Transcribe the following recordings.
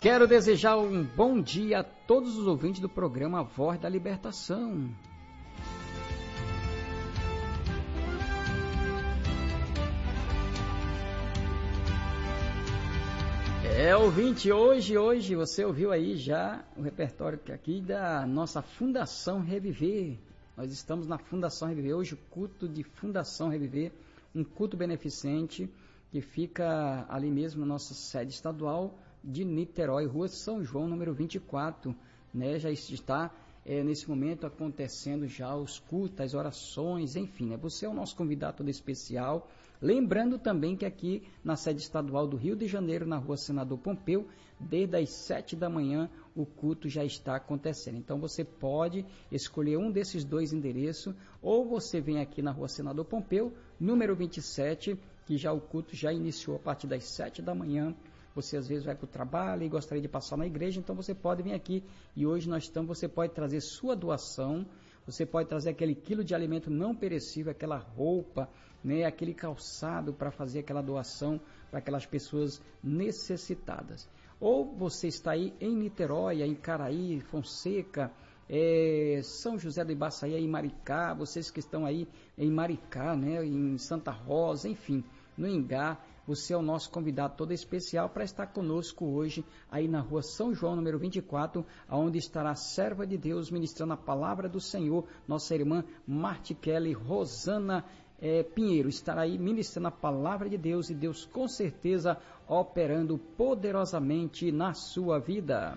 Quero desejar um bom dia a todos os ouvintes do programa Voz da Libertação. Ouvinte, hoje você ouviu aí já o repertório aqui da nossa Fundação Reviver. Nós estamos na Fundação Reviver, hoje o culto de Fundação Reviver, um culto beneficente que fica ali mesmo na nossa sede estadual de Niterói, Rua São João, número 24, né? Já está nesse momento acontecendo já os cultos, as orações, enfim, né? Você é o nosso convidado todo especial. Lembrando também que aqui na sede estadual do Rio de Janeiro, na Rua Senador Pompeu, desde as 7 da manhã o culto já está acontecendo. Então você pode escolher um desses dois endereços, ou você vem aqui na Rua Senador Pompeu, número 27, que já o culto já iniciou a partir das 7 da manhã. Você às vezes vai para o trabalho e gostaria de passar na igreja, então você pode vir aqui e hoje você pode trazer sua doação, você pode trazer aquele quilo de alimento não perecível, aquela roupa, né, aquele calçado para fazer aquela doação para aquelas pessoas necessitadas. Ou você está aí em Niterói, em Caraí, Fonseca, São José do Ibaçaí, em Maricá, vocês que estão aí em Maricá, né, em Santa Rosa, enfim, no Ingá, você é o nosso convidado todo especial para estar conosco hoje aí na Rua São João, número 24, onde estará a serva de Deus ministrando a palavra do Senhor, nossa irmã Martiquele Rosana Pinheiro, estará aí ministrando a palavra de Deus e Deus com certeza operando poderosamente na sua vida.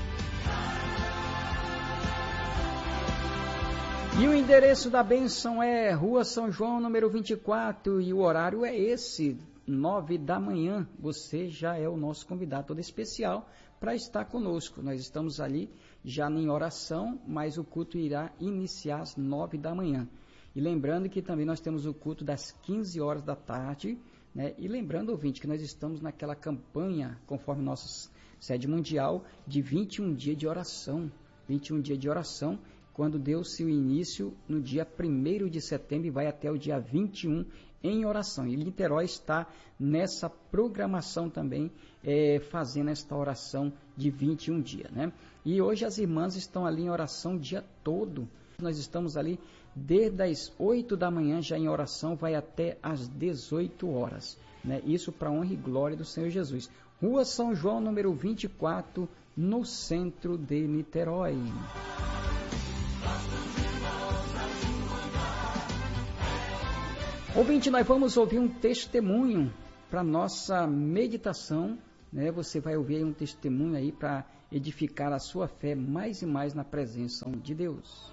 E o endereço da bênção é Rua São João, número 24, e o horário é esse, 9 da manhã. Você já é o nosso convidado todo especial para estar conosco. Nós estamos ali já em oração, mas o culto irá iniciar às 9 da manhã. E lembrando que também nós temos o culto das 15 horas da tarde, né? E lembrando, ouvinte, que nós estamos naquela campanha, conforme nossa sede mundial, de 21 dias de oração. 21 dias de oração, quando deu-se o início no dia 1º de setembro e vai até o dia 21 em oração. E Niterói está nessa programação também, fazendo esta oração de 21 dias, né? E hoje as irmãs estão ali em oração o dia todo. Nós estamos ali desde as 8 da manhã já em oração, vai até as 18 horas, né? Isso para a honra e glória do Senhor Jesus. Rua São João, número 24, no centro de Niterói. Ouvinte, nós vamos ouvir um testemunho para nossa meditação, né? Você vai ouvir aí um testemunho aí para edificar a sua fé mais e mais na presença de Deus.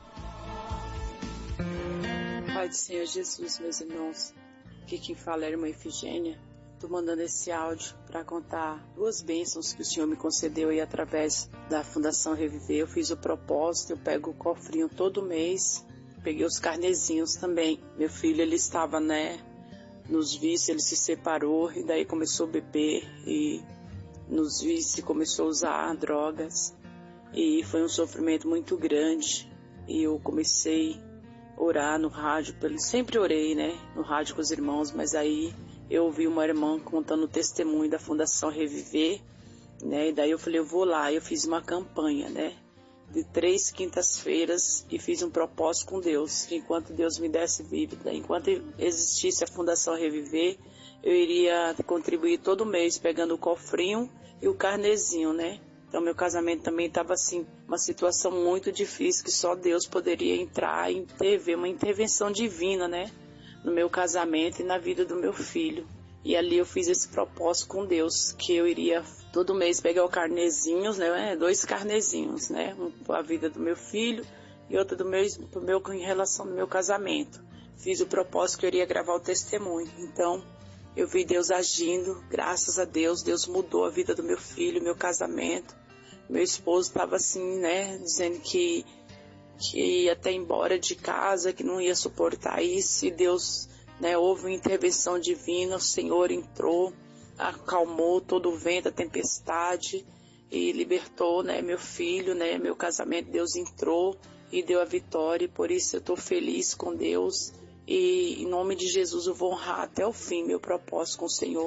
Pai do Senhor Jesus, meus irmãos, aqui quem fala é a irmã Efigênia. Estou mandando esse áudio para contar 2 bênçãos que o Senhor me concedeu aí através da Fundação Reviver. Eu fiz o propósito, eu pego o cofrinho todo mês. Peguei os carnezinhos também. Meu filho, ele estava, nos vícios, ele se separou e daí começou a beber e nos vícios começou a usar drogas e foi um sofrimento muito grande e eu comecei a orar no rádio, sempre orei, no rádio com os irmãos, mas aí eu ouvi uma irmã contando o testemunho da Fundação Reviver, e daí eu falei, eu vou lá, eu fiz uma campanha, de 3 quintas-feiras e fiz um propósito com Deus, que enquanto Deus me desse vida, enquanto existisse a Fundação Reviver, eu iria contribuir todo mês pegando o cofrinho e o carnezinho, Então meu casamento também estava assim, uma situação muito difícil, que só Deus poderia entrar e intervir, uma intervenção divina, no meu casamento e na vida do meu filho. E ali eu fiz esse propósito com Deus, que eu iria todo mês pegar o carnezinhos, 2 carnezinhos, um para a vida do meu filho e outro em relação ao meu casamento. Fiz o propósito que eu iria gravar o testemunho. Então, eu vi Deus agindo, graças a Deus, Deus mudou a vida do meu filho, meu casamento. Meu esposo estava assim, dizendo que ia até embora de casa, que não ia suportar isso, e Deus... houve uma intervenção divina, o Senhor entrou, acalmou todo o vento, a tempestade e libertou, meu filho, meu casamento. Deus entrou e deu a vitória, e por isso eu estou feliz com Deus e em nome de Jesus eu vou honrar até o fim meu propósito com o Senhor,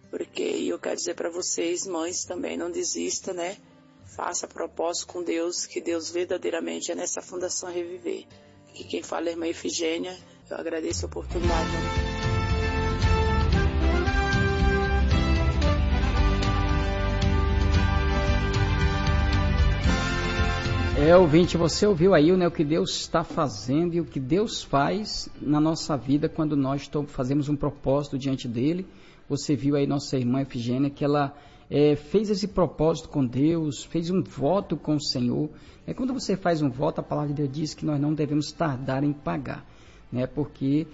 porque eu quero dizer para vocês, mães, também não desista, né? Faça propósito com Deus, que Deus verdadeiramente é nessa Fundação Reviver. E quem fala é a irmã Efigênia, eu agradeço a oportunidade. Ouvinte, você ouviu aí, né, o que Deus está fazendo e o que Deus faz na nossa vida quando nós fazemos um propósito diante dele. Você viu aí nossa irmã Efigênia, que ela fez esse propósito com Deus, fez um voto com o Senhor. Quando você faz um voto, a palavra de Deus diz que nós não devemos tardar em pagar, né, porque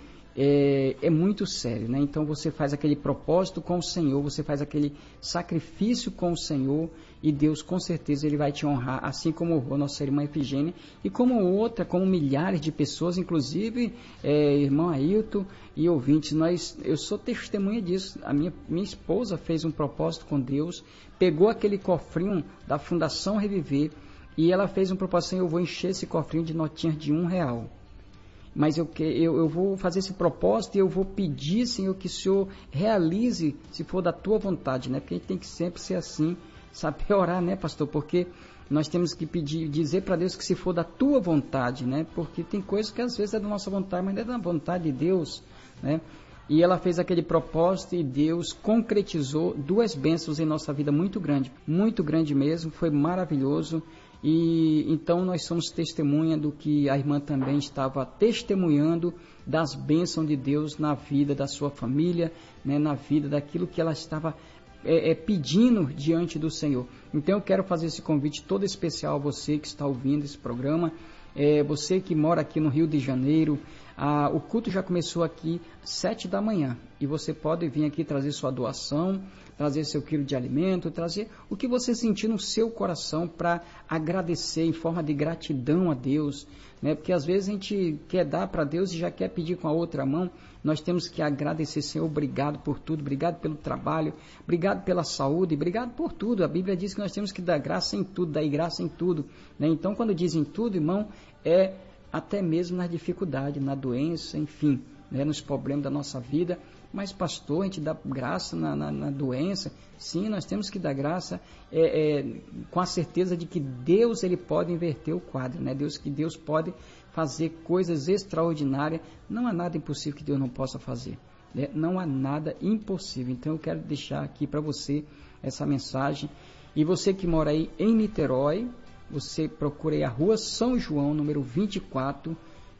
é muito sério, né? Então você faz aquele propósito com o Senhor, você faz aquele sacrifício com o Senhor e Deus com certeza ele vai te honrar, assim como honrou nossa irmã Efigênia e como milhares de pessoas, inclusive irmão Ailton e ouvintes. Eu sou testemunha disso. A minha esposa fez um propósito com Deus, pegou aquele cofrinho da Fundação Reviver e ela fez um propósito: eu vou encher esse cofrinho de notinhas de R$1. Mas eu vou fazer esse propósito e eu vou pedir, Senhor, que o Senhor realize, se for da tua vontade, né? Porque a gente tem que sempre ser assim, saber orar, né, pastor? Porque nós temos que dizer para Deus que se for da tua vontade, né? Porque tem coisas que às vezes é da nossa vontade, mas não é da vontade de Deus, né? E ela fez aquele propósito e Deus concretizou 2 bênçãos em nossa vida muito grande mesmo, foi maravilhoso. E então nós somos testemunha do que a irmã também estava testemunhando, das bênçãos de Deus na vida da sua família, né, na vida daquilo que ela estava pedindo diante do Senhor. Então eu quero fazer esse convite todo especial a você que está ouvindo esse programa, você que mora aqui no Rio de Janeiro. O culto já começou aqui às 7 da manhã e você pode vir aqui trazer sua doação, trazer seu quilo de alimento, trazer o que você sentir no seu coração para agradecer em forma de gratidão a Deus, né? Porque às vezes a gente quer dar para Deus e já quer pedir com a outra mão. Nós temos que agradecer, Senhor, obrigado por tudo, obrigado pelo trabalho, obrigado pela saúde, obrigado por tudo. A Bíblia diz que nós temos que dar graça em tudo, dar graça em tudo, né? Então quando diz em tudo, irmão, até mesmo na dificuldade, na doença, enfim, né, nos problemas da nossa vida. Mas pastor, a gente dá graça na doença? Sim, nós temos que dar graça com a certeza de que Deus ele pode inverter o quadro, né? Deus pode fazer coisas extraordinárias. Não há nada impossível que Deus não possa fazer, né? Não há nada impossível. Então eu quero deixar aqui para você essa mensagem. E você que mora aí em Niterói, você procura aí a Rua São João, número 24,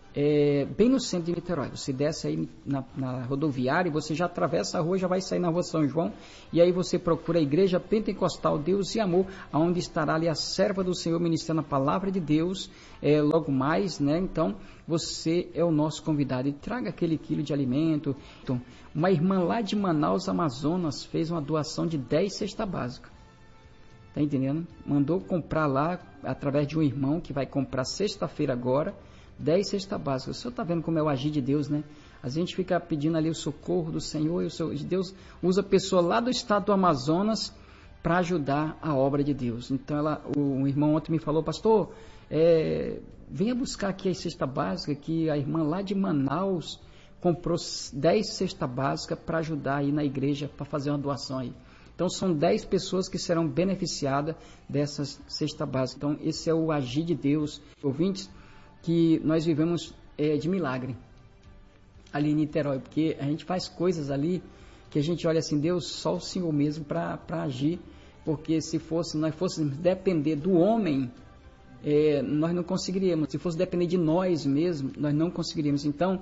bem no centro de Niterói. Você desce aí na rodoviária e você já atravessa a rua, já vai sair na Rua São João, e aí você procura a Igreja Pentecostal Deus e Amor, onde estará ali a serva do Senhor ministrando a palavra de Deus, logo mais, né? Então você é o nosso convidado e traga aquele quilo de alimento. Então, uma irmã lá de Manaus, Amazonas, fez uma doação de 10 cestas básicas. Tá entendendo? Mandou comprar lá, através de um irmão que vai comprar sexta-feira agora, 10 cestas básicas. O senhor está vendo como é o agir de Deus, né? A gente fica pedindo ali o socorro do Senhor, e Deus usa a pessoa lá do estado do Amazonas para ajudar a obra de Deus. Então o irmão ontem me falou: pastor, venha buscar aqui a cesta básica, que a irmã lá de Manaus comprou 10 cestas básicas para ajudar aí na igreja, para fazer uma doação aí. Então são 10 pessoas que serão beneficiadas dessas cestas básicas. Então esse é o agir de Deus. Ouvintes, que nós vivemos de milagre ali em Niterói, porque a gente faz coisas ali que a gente olha assim: Deus, só o Senhor mesmo para agir, porque se nós fôssemos depender do homem, nós não conseguiríamos. Se fosse depender de nós mesmos, nós não conseguiríamos. Então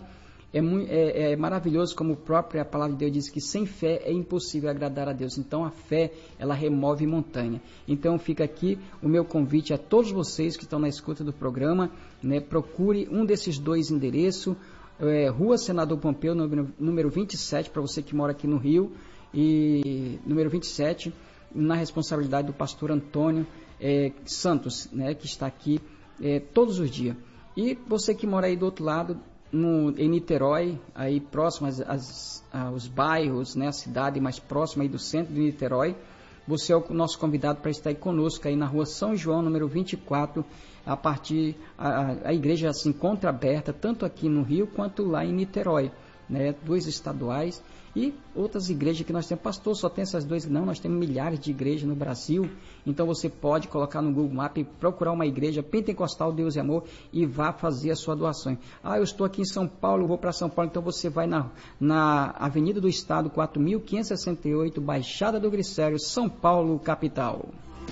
é maravilhoso como a palavra de Deus diz que sem fé é impossível agradar a Deus. Então a fé, ela remove montanha. Então fica aqui o meu convite a todos vocês que estão na escuta do programa, né? Procure um desses 2 endereços, Rua Senador Pompeu, número 27, para você que mora aqui no Rio, e número 27, na responsabilidade do pastor Antônio Santos, né? Que está aqui todos os dias. E você que mora aí do outro lado, em Niterói, aí próximo aos bairros, né, a cidade mais próxima aí do centro de Niterói, você é o nosso convidado para estar aí conosco aí na Rua São João, número 24, a igreja se encontra aberta tanto aqui no Rio quanto lá em Niterói, né, 2 estaduais e outras igrejas que nós temos. Pastor, só tem essas 2? Não, nós temos milhares de igrejas no Brasil. Então você pode colocar no Google Maps, procurar uma igreja pentecostal Deus e Amor e vá fazer a sua doação. Eu estou aqui em São Paulo, vou para São Paulo. Então você vai na Avenida do Estado, 4.568, Baixada do Glicério, São Paulo, capital.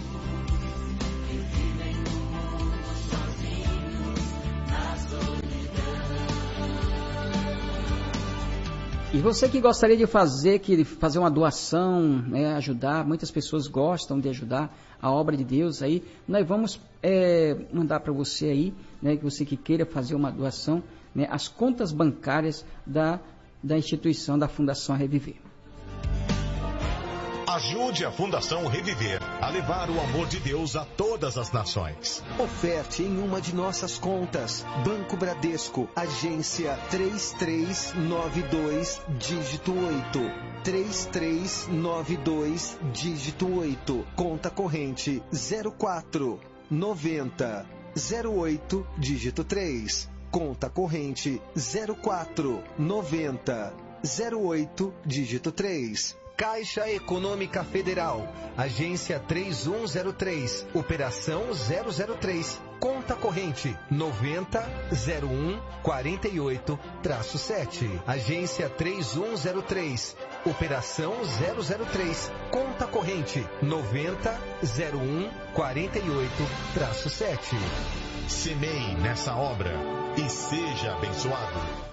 E você que gostaria de fazer uma doação, né, ajudar, muitas pessoas gostam de ajudar a obra de Deus, aí nós vamos mandar para você aí, né, que você que queira fazer uma doação, né, as contas bancárias da instituição da Fundação Reviver. Ajude a Fundação Reviver a levar o amor de Deus a todas as nações. Oferte em uma de nossas contas. Banco Bradesco, agência 3392, dígito 8. 3392, dígito 8. Conta corrente 04 90 08, dígito 3. Conta corrente 04 90 08, dígito 3. Caixa Econômica Federal, agência 3103, operação 003, conta corrente 900148-7, agência 3103, operação 003, conta corrente 900148-7. Semeie nessa obra e seja abençoado.